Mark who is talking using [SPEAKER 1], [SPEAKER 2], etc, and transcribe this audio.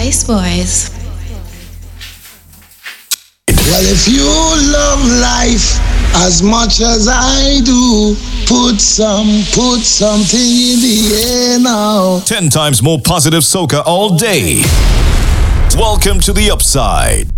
[SPEAKER 1] Spice Boys.
[SPEAKER 2] Well, if you love life as much as I do, put something in the air now.
[SPEAKER 3] 10 times more positive soca all day. Welcome to the Upside.